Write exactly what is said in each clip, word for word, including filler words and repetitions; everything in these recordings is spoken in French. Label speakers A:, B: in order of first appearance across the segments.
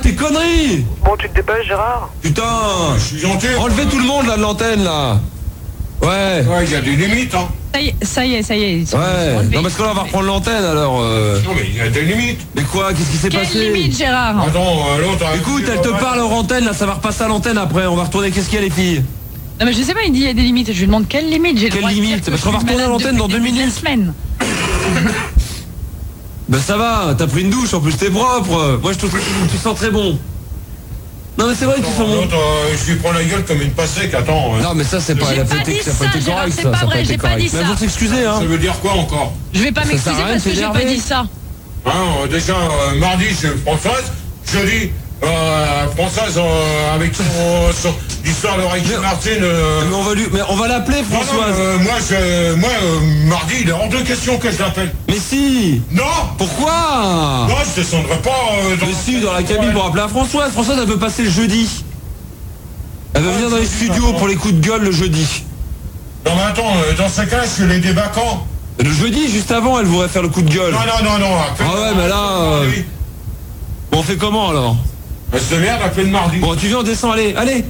A: tes conneries.
B: Bon, tu te dépêches, Gérard.
A: Putain.
C: Je suis gentil.
A: Enlevez tout le monde là de l'antenne là. Ouais.
C: Ouais, il y a des limites, hein.
D: Ça y est, ça y est, ça y est.
A: Ouais. Non, parce que là, on va reprendre l'antenne alors. Euh...
C: Non, mais il y a des limites.
A: Mais quoi? Qu'est-ce qui s'est
D: Quelle
A: passé?
D: limite, Gérard?
C: Attends, euh, l'autre...
A: Écoute, elle te parle en antenne là, ça va repasser à l'antenne après. On va retourner. Qu'est-ce qu'il y a les filles?
D: Non, mais je sais pas, il dit il y a des limites. Je lui demande quelle limite. J'ai le
A: Quelle
D: droit de dire
A: limite?
D: que
A: Parce
D: je
A: qu'on va
D: suis
A: retourner à
D: malade
A: l'antenne dans
D: depuis
A: deux
D: des
A: minutes.
D: semaines.
A: Ben ça va, t'as pris une douche, en plus t'es propre. Moi je trouve que tu sens très bon. Non mais c'est vrai que tu sens bon.
C: L'autre, euh, je lui prends la gueule comme une pastèque, attends. euh.
A: Non mais ça c'est pas,
D: J'ai
A: elle a
D: pas
A: pas été,
D: dit
A: ça a pas
D: ça,
A: été
D: Gérard,
A: correct
D: c'est
A: ça,
D: pas
A: ça a
D: vrai,
A: pas été
D: j'ai pas
A: correct.
D: dit
A: Mais
D: ça.
A: faut s'excuser hein.
C: Ça veut dire quoi encore?
D: Je vais pas
A: Ça
D: m'excuser
A: sert à rien
D: parce
A: de
D: que j'ai pas
A: t'énerver.
D: dit ça.
C: Hein, euh, déjà, euh, mardi, je Françoise, jeudi, euh, Françoise, euh, avec son, son l'histoire de Ricky Martin. Euh,
A: Mais on va lui, mais on va l'appeler
C: non, non,
A: Françoise.
C: euh, moi, je, moi euh, mardi, il est hors de question que je l'appelle.
A: Mais si.
C: Non.
A: Pourquoi?
C: Non, je descendrai pas euh, dans
A: Mais si, dans la cabine pour appeler à Françoise. Françoise elle veut passer le jeudi. Elle veut venir dans les studios pour les coups de gueule le jeudi.
C: Non mais attends, euh, dans ce cas, je l'ai des vacants.
A: Le jeudi juste avant elle voudrait faire le coup de gueule.
C: Non, non, non, non.
A: Ah ouais mais là. euh, Bon on fait comment alors?
C: Reste de merde, appelle le mardi.
A: Bon tu viens on descend, allez, allez.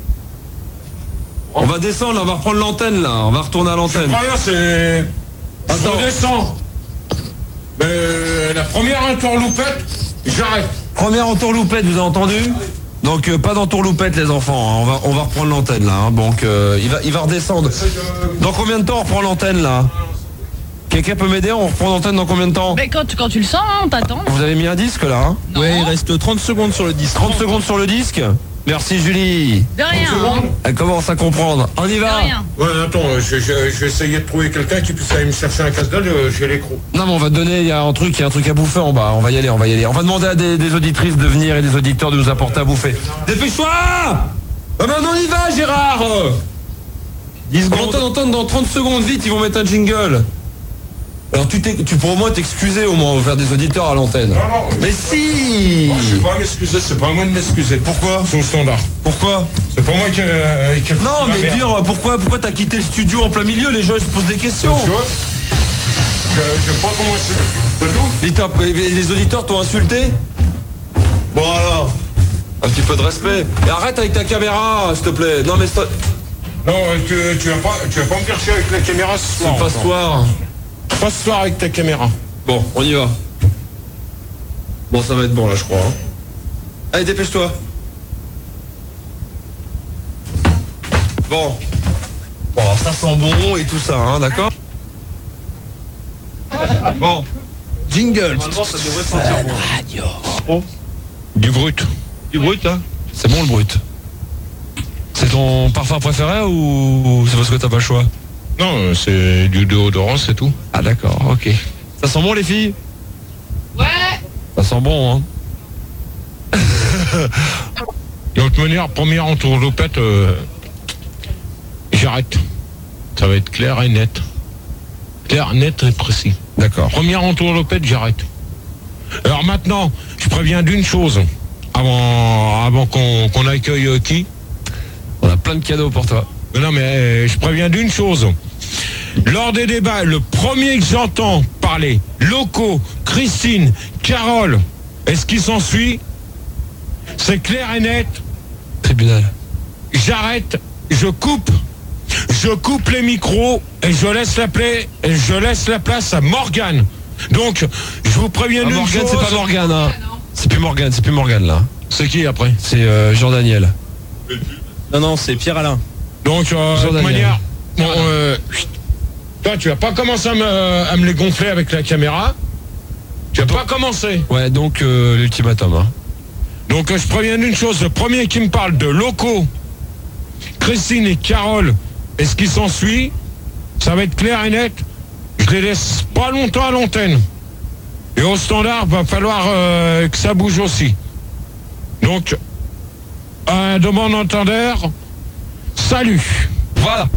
A: On va descendre, là, on va reprendre l'antenne là, on va retourner à l'antenne.
C: Rien, c'est...
A: Attends.
C: Je descends. Mais euh, la première entourloupette, j'arrête.
A: Première entourloupette, vous avez entendu? Donc euh, pas d'entourloupette les enfants, hein. on, va, on va reprendre l'antenne là, hein. Donc euh, il, va, il va redescendre. Dans combien de temps on reprend l'antenne là? Quelqu'un peut m'aider? On reprend l'antenne dans combien de temps?
D: Mais quand, quand tu le sens, hein, on t'attend.
A: Vous avez mis un disque là hein?
E: Ouais, il reste trente secondes sur le disque.
A: trente secondes sur le disque. Merci Julie.
D: De rien. hein.
A: Elle commence à comprendre. On y
D: De
A: va?
D: rien.
C: Ouais, attends, je, je, je vais essayer de trouver quelqu'un qui puisse aller me chercher un casse-dalle, euh, j'ai l'écrou.
A: Non mais on va te donner, il y a un truc, il y a un truc à bouffer en bas. On va y aller, on va y aller. On va demander à des, des auditrices de venir et des auditeurs de nous apporter à bouffer. Dépêche-toi! Ah ben on y va Gérard! dix secondes. On t'entend entendre dans trente secondes, vite, ils vont mettre un jingle. Alors tu, t'es- tu pourras au moins t'excuser au moins vers des auditeurs à l'antenne.
C: Non, non.
A: Mais si!
C: Oh, je vais pas m'excuser, c'est pas à moi de m'excuser. Pourquoi? Son standard.
A: Pourquoi?
C: C'est pas moi qui... Euh, qui
A: Non mais dire pourquoi pourquoi t'as quitté le studio en plein milieu, les gens ils se posent des questions.
C: Tu vois? Je, je sais pas comment c'est. C'est tout?
A: Les, t'as- les auditeurs t'ont insulté? Bon alors, un petit peu de respect. Et arrête avec ta caméra, s'il te plaît. Non mais c'est
C: Non, euh, tu, tu vas pas, tu vas pas me chercher avec la caméra ce soir.
A: pas ce soir.
C: Pas ce soir avec ta caméra.
A: Bon, on y va. Bon, ça va être bon là, je crois. hein. Allez, dépêche-toi. Bon. Bon, alors, ça sent bon et tout ça, hein, d'accord? Bon. Jingle. Normalement, ça devrait sentir bon. Oh.
E: Du brut.
A: Du brut, hein?
E: C'est bon le brut. C'est ton parfum préféré ou c'est parce que t'as pas le choix?
C: Non, euh, c'est du déodorant, c'est tout.
A: Ah d'accord, ok. Ça sent bon les filles?
D: Ouais.
A: Ça sent bon, hein?
C: De toute manière, première entourloupette, euh, j'arrête. Ça va être clair et net. Clair, net et précis.
A: D'accord.
C: Première entourloupette, j'arrête. Alors maintenant, je préviens d'une chose. Avant, avant qu'on qu'on accueille euh, qui?
A: On a plein de cadeaux pour toi.
C: Mais non, mais euh, je préviens d'une chose. Lors des débats, le premier que j'entends parler, Loco, Christine, Carole, et ce qui s'ensuit, c'est clair et net.
A: Tribunal.
C: J'arrête, je coupe, je coupe les micros et je laisse la, pla- et je laisse la place à Morgane. Donc, je vous préviens
A: Ah,
C: d'une
A: Morgane,
C: chose.
A: c'est pas Morgane, hein. C'est plus Morgane, c'est plus Morgane là.
C: C'est qui après?
A: C'est euh, Jean-Daniel.
E: Non, non, c'est Pierre-Alain.
C: Donc, euh, de toute
A: Jean-Daniel.
C: manière, bon, euh, chut. Toi, tu vas pas commencer à me, à me les gonfler avec la caméra. Tu vas pas commencer.
A: Ouais, donc euh, l'ultimatum, hein.
C: Donc, euh, je préviens d'une chose. Le premier qui me parle de Loco, Christine et Carole, et ce qui s'ensuit, ça va être clair et net. Je les laisse pas longtemps à l'antenne. Et au standard, va falloir euh, que ça bouge aussi. Donc, un demande entendeur, salut.
A: Voilà.